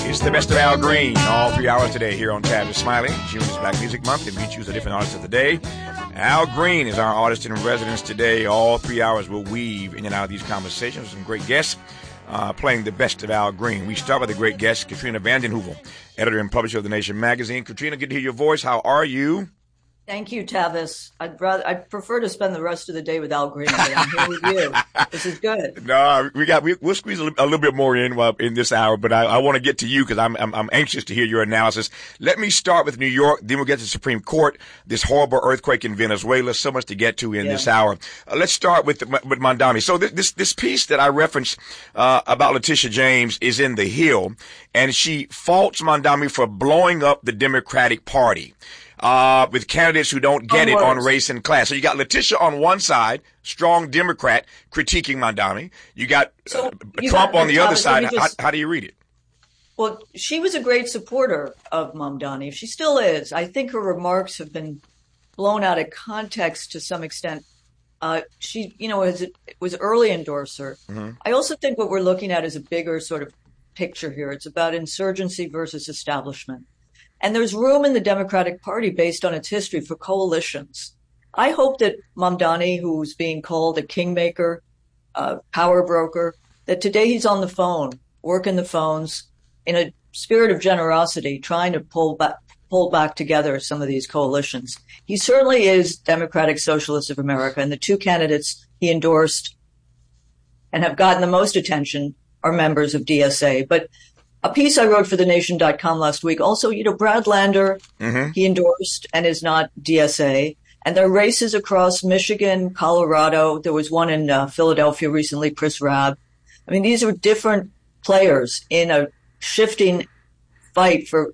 It's the best of Al Green, all 3 hours today here on Tab is Smiling. June is Black Music Month, and we choose a different artist of the day. Al Green is our artist in residence today. All 3 hours will weave in and out of these conversations with some great guests, playing the best of Al Green. We start with a great guest, Katrina vanden Heuvel, editor and publisher of The Nation magazine. Katrina, good to hear your voice. How are you? Thank you, Tavis. I'd prefer to spend the rest of the day with Al Green, but I'm here with you. This is good. No, we'll squeeze a little bit more in this hour, but I want to get to you because I'm anxious to hear your analysis. Let me start with New York, then we'll get to the Supreme Court. This horrible earthquake in Venezuela, so much to get to in this hour. Let's start with Mamdani. So this piece that I referenced about Letitia James is in The Hill, and she faults Mamdani for blowing up the Democratic Party. With candidates who don't get it on race and class. So you got Letitia on one side, strong Democrat, critiquing Mamdani. You got Trump on the other side. How do you read it? Well, she was a great supporter of Mamdani. She still is. I think her remarks have been blown out of context to some extent. She, was early endorser. Mm-hmm. I also think what we're looking at is a bigger sort of picture here. It's about insurgency versus establishment. And there's room in the Democratic Party based on its history for coalitions. I hope that Mamdani, who's being called a kingmaker, power broker, that today he's on the phone, working the phones in a spirit of generosity, trying to pull back together some of these coalitions. He certainly is Democratic Socialists of America, and the two candidates he endorsed and have gotten the most attention are members of DSA. But a piece I wrote for TheNation.com last week, also, Brad Lander, he endorsed and is not DSA. And there are races across Michigan, Colorado. There was one in Philadelphia recently, Chris Rabb. I mean, these are different players in a shifting fight for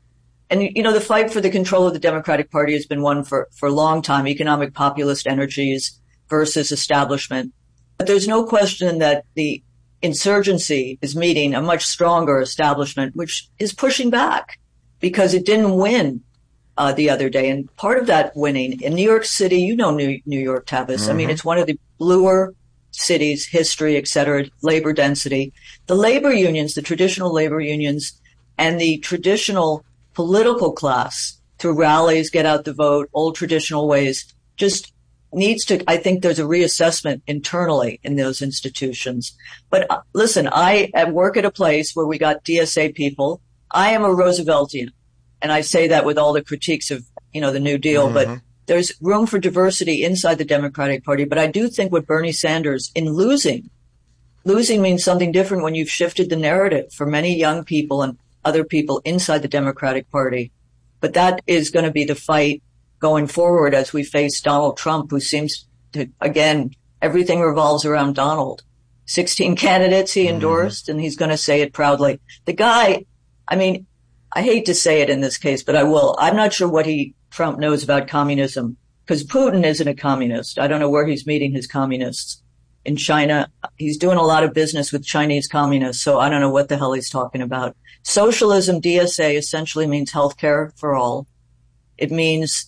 the fight for the control of the Democratic Party has been one for a long time, economic populist energies versus establishment. But there's no question that the insurgency is meeting a much stronger establishment, which is pushing back because it didn't win the other day. And part of that winning in New York City, New York, Tavis. Mm-hmm. I mean, it's one of the bluer cities, history, et cetera, labor density. The labor unions, the traditional labor unions, and the traditional political class through rallies, get out the vote, old traditional ways, just needs to, I think there's a reassessment internally in those institutions. But listen, I work at a place where we got DSA people. I am a Rooseveltian, and I say that with all the critiques of, the New Deal, but there's room for diversity inside the Democratic Party. But I do think what Bernie Sanders in losing means something different when you've shifted the narrative for many young people and other people inside the Democratic Party. But that is going to be the fight going forward as we face Donald Trump, who seems to, again, everything revolves around Donald. 16 candidates he endorsed, and he's going to say it proudly. The guy, I mean, I hate to say it in this case, but I will. I'm not sure what Trump knows about communism, because Putin isn't a communist. I don't know where he's meeting his communists. In China, he's doing a lot of business with Chinese communists, so I don't know what the hell he's talking about. Socialism, DSA, essentially means healthcare for all. It means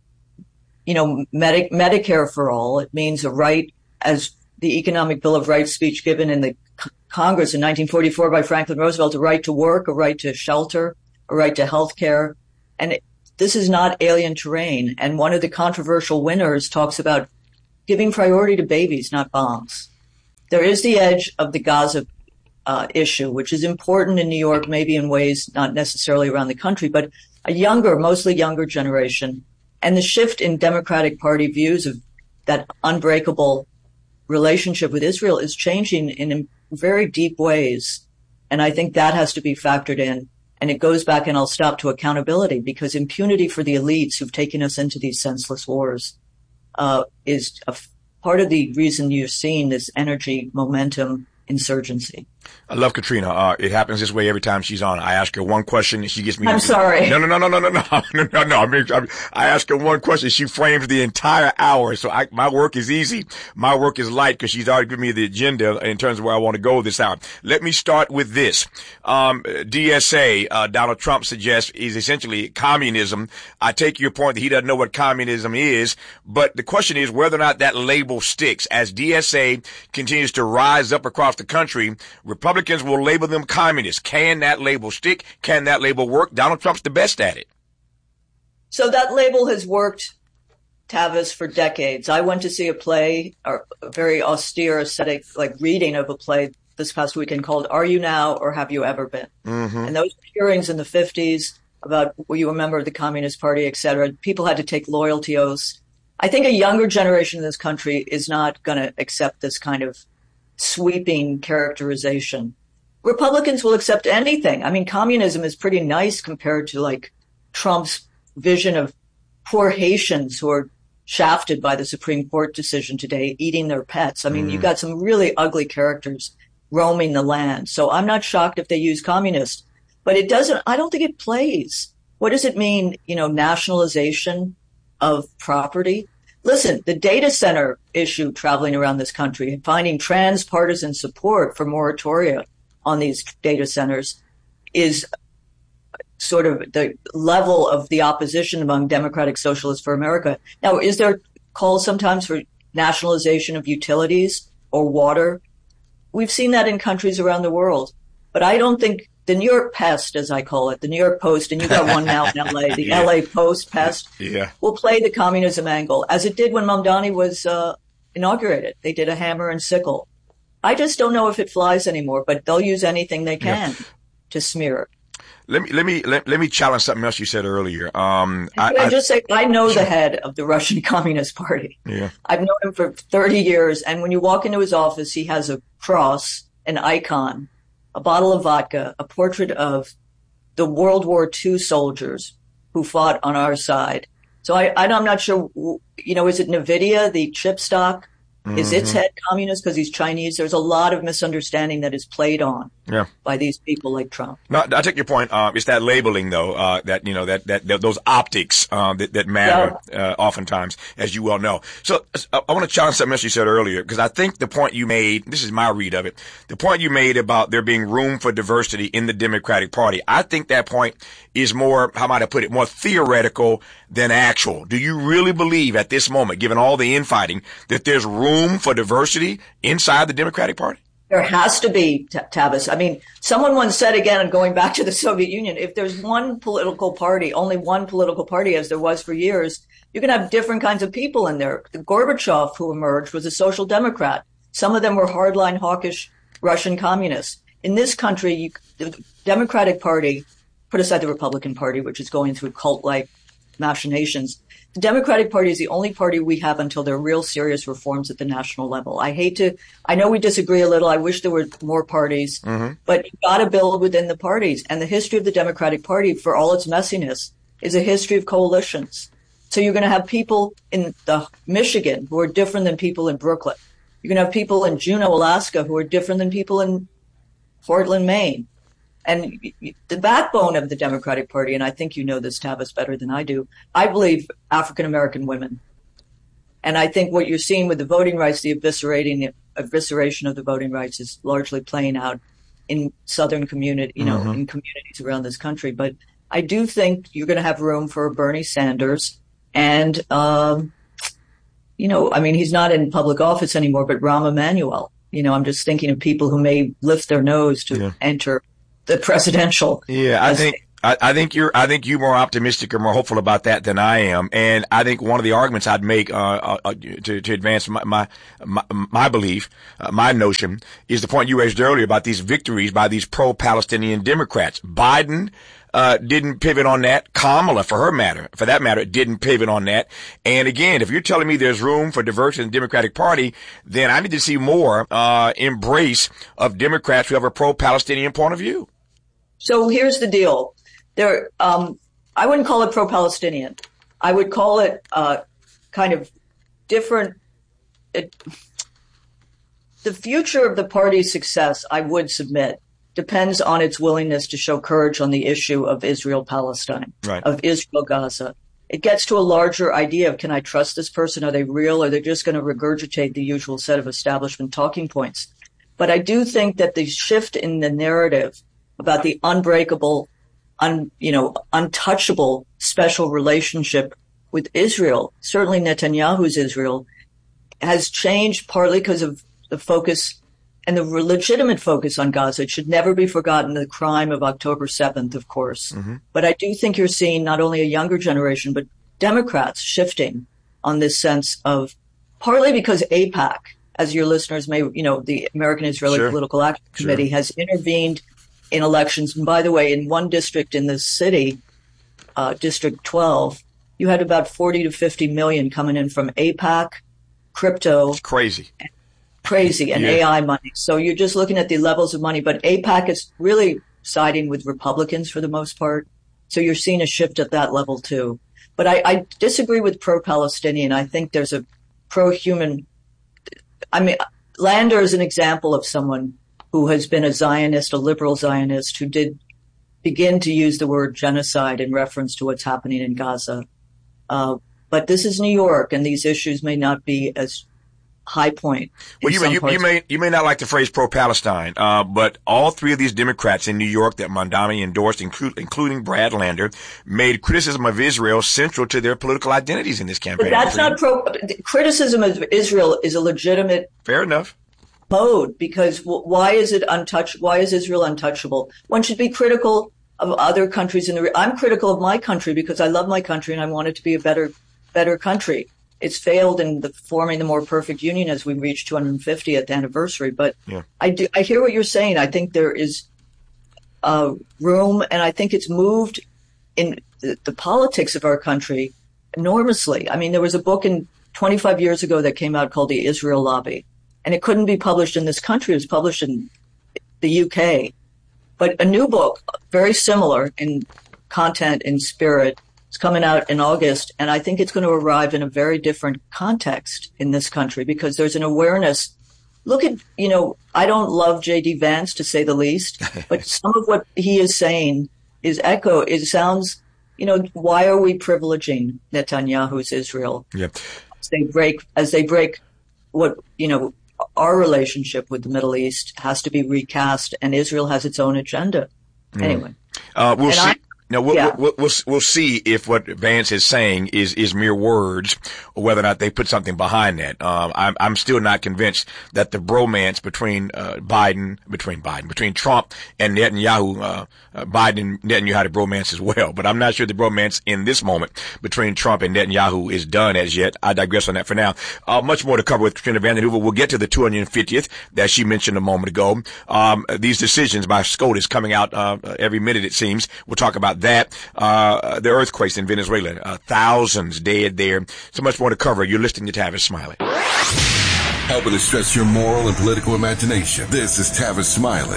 Medicare for all. It means a right, as the Economic Bill of Rights speech given in the Congress in 1944 by Franklin Roosevelt, a right to work, a right to shelter, a right to health care. And this is not alien terrain. And one of the controversial winners talks about giving priority to babies, not bombs. There is the edge of the Gaza issue, which is important in New York, maybe in ways not necessarily around the country, but a mostly younger generation. And the shift in Democratic Party views of that unbreakable relationship with Israel is changing in very deep ways. And I think that has to be factored in. And it goes back, and I'll stop, to accountability, because impunity for the elites who've taken us into these senseless wars is a part of the reason you're seeing this energy, momentum, insurgency. I love Katrina. It happens this way every time she's on. I ask her one question and she gets me. I'm sorry. No. I ask her one question. She frames the entire hour. So my work is easy. My work is light because she's already given me the agenda in terms of where I want to go this hour. Let me start with this. DSA, Donald Trump suggests, is essentially communism. I take your point that he doesn't know what communism is, but the question is whether or not that label sticks as DSA continues to rise up across the country, Republicans will label them communists. Can that label stick? Can that label work? Donald Trump's the best at it. So that label has worked, Tavis, for decades. I went to see a play, or a very austere, ascetic, reading of a play this past weekend called Are You Now or Have You Ever Been? Mm-hmm. And those hearings in the 50s about were you a member of the Communist Party, et cetera, people had to take loyalty oaths. I think a younger generation in this country is not going to accept this kind of sweeping characterization. Republicans will accept anything. I mean, communism is pretty nice compared to Trump's vision of poor Haitians who are shafted by the Supreme Court decision today, eating their pets. I mean, you've got some really ugly characters roaming the land. So I'm not shocked if they use communist, but I don't think it plays. What does it mean, nationalization of property? Listen, the data center issue traveling around this country and finding transpartisan support for moratoria on these data centers is sort of the level of the opposition among Democratic Socialists for America. Now, is there calls sometimes for nationalization of utilities or water? We've seen that in countries around the world, but I don't think the New York Pest, as I call it, the New York Post, and you got one now in LA, the LA Post Pest, will play the communism angle, as it did when Mamdani was inaugurated. They did a hammer and sickle. I just don't know if it flies anymore, but they'll use anything they can to smear it. Let me challenge something else you said earlier. I just say I know the head of the Russian Communist Party. Yeah. I've known him for 30 years, and when you walk into his office, he has a cross, an icon, a bottle of vodka, a portrait of the World War II soldiers who fought on our side. So I'm not sure, is it NVIDIA, the chip stock? Mm-hmm. Is its head communist because he's Chinese? There's a lot of misunderstanding that is played on by these people like Trump. No, I take your point. It's that labeling, though, that those optics that matter oftentimes, as you well know. So I want to challenge something else you said earlier, because I think the point you made, this is my read of it, the point you made about there being room for diversity in the Democratic Party, I think that point is more, how might I put it, more theoretical than actual. Do you really believe at this moment, given all the infighting, that there's room for diversity inside the Democratic Party? There has to be, Tavis. I mean, someone once said, again, going back to the Soviet Union, if there's one political party, only one political party, as there was for years, you can have different kinds of people in there. Gorbachev, who emerged, was a social democrat. Some of them were hardline, hawkish Russian communists. In this country, the Democratic Party, put aside the Republican Party, which is going through cult-like machinations, the Democratic Party is the only party we have until there are real serious reforms at the national level. I know we disagree a little. I wish there were more parties, but you've got to build within the parties. And the history of the Democratic Party, for all its messiness, is a history of coalitions. So you're going to have people in Michigan who are different than people in Brooklyn. You're going to have people in Juneau, Alaska, who are different than people in Portland, Maine. And the backbone of the Democratic Party, and I think you know this, Tavis, better than I do, I believe African-American women. And I think what you're seeing with the voting rights, the evisceration of the voting rights is largely playing out in Southern community, in communities around this country. But I do think you're going to have room for Bernie Sanders. And, he's not in public office anymore, but Rahm Emanuel. I'm just thinking of people who may lift their nose to enter the presidential. Yeah, I think you're more optimistic or more hopeful about that than I am. And I think one of the arguments I'd make, to advance my belief, my notion, is the point you raised earlier about these victories by these pro-Palestinian Democrats. Biden, didn't pivot on that. Kamala, for that matter, didn't pivot on that. And again, if you're telling me there's room for diversity in the Democratic Party, then I need to see more, embrace of Democrats who have a pro-Palestinian point of view. So here's the deal. I wouldn't call it pro-Palestinian. I would call it kind of different. The future of the party's success, I would submit, depends on its willingness to show courage on the issue of Israel-Palestine, of Israel-Gaza. It gets to a larger idea of, can I trust this person? Are they real? Or are they just going to regurgitate the usual set of establishment talking points? But I do think that the shift in the narrative about the unbreakable, untouchable special relationship with Israel, certainly Netanyahu's Israel, has changed partly because of the focus and the legitimate focus on Gaza. It should never be forgotten, the crime of October 7th, of course. Mm-hmm. But I do think you're seeing not only a younger generation, but Democrats shifting on this sense of, partly because AIPAC, as your listeners may, the American Israeli Political Action Committee has intervened in elections. And by the way, in one district in this city, District 12, you had about 40 to 50 million coming in from AIPAC, crypto. It's crazy. And AI money. So you're just looking at the levels of money, but AIPAC is really siding with Republicans for the most part. So you're seeing a shift at that level too. But I disagree with pro-Palestinian. I think there's a pro-human. I mean, Lander is an example of someone who has been a Zionist, a liberal Zionist, who did begin to use the word genocide in reference to what's happening in Gaza. But this is New York, and these issues may not be as high point. Well, you may not like the phrase pro-Palestine, but all three of these Democrats in New York that Mamdani endorsed, including Brad Lander, made criticism of Israel central to their political identities in this campaign. But that's not criticism of Israel is a legitimate. Fair enough. Mode, because why is it untouched? Why is Israel untouchable? One should be critical of other countries I'm critical of my country because I love my country and I want it to be a better country. It's failed in forming the more perfect union as we reach 250th anniversary. But I hear what you're saying. I think there is room, and I think it's moved in the politics of our country enormously. I mean, there was a book 25 years ago that came out called The Israel Lobby, and it couldn't be published in this country. It was published in the UK. But a new book, very similar in content and spirit, is coming out in August, and I think it's going to arrive in a very different context in this country because there's an awareness. Look at, I don't love J.D. Vance, to say the least, but some of what he is saying it sounds, why are we privileging Netanyahu's Israel? Yep. As they break what, our relationship with the Middle East has to be recast, and Israel has its own agenda. Anyway. We'll see. Now, we'll see if what Vance is saying is mere words or whether or not they put something behind that. I'm still not convinced that the bromance between Trump and Netanyahu, Biden and Netanyahu had a bromance as well. But I'm not sure the bromance in this moment between Trump and Netanyahu is done as yet. I digress on that for now. Much more to cover with Katrina vanden Heuvel. We'll get to the 250th that she mentioned a moment ago. These decisions by SCOTUS coming out every minute, it seems. We'll talk about that. The earthquakes in Venezuela, thousands dead there. So much more to cover. You're listening to Tavis Smiley. Helping to stretch your moral and political imagination. This is Tavis Smiley.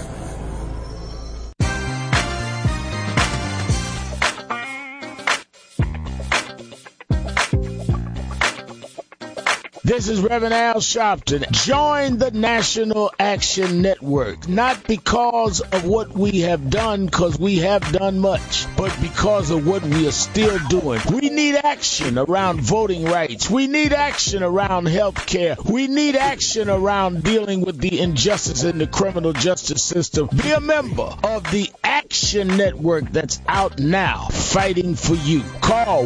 This is Reverend Al Sharpton. Join the National Action Network, not because of what we have done, because we have done much, but because of what we are still doing. We need action around voting rights. We need action around health care. We need action around dealing with the injustice in the criminal justice system. Be a member of the Action Network that's out now, fighting for you. Call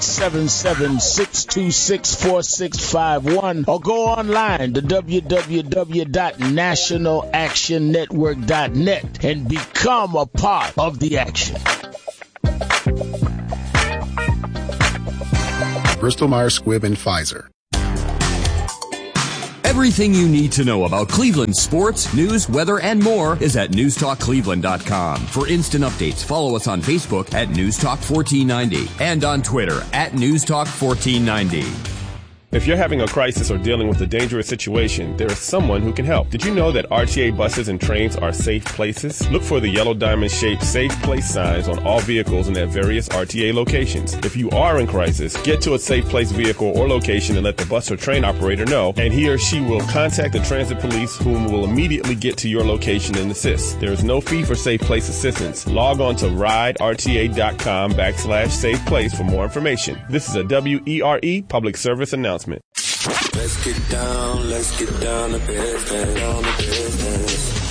1-877-626-4651 or go online to www.nationalactionnetwork.net and become a part of the action. Bristol Myers Squibb and Pfizer. Everything you need to know about Cleveland sports, news, weather, and more is at newstalkcleveland.com. For instant updates, follow us on Facebook at newstalk1490 and on Twitter at newstalk1490. If you're having a crisis or dealing with a dangerous situation, there is someone who can help. Did you know that RTA buses and trains are safe places? Look for the yellow diamond-shaped safe place signs on all vehicles and at various RTA locations. If you are in crisis, get to a safe place vehicle or location and let the bus or train operator know, and he or she will contact the transit police, whom will immediately get to your location and assist. There is no fee for safe place assistance. Log on to riderta.com/safe place for more information. This is a WERE public service announcement. Let's get down to business.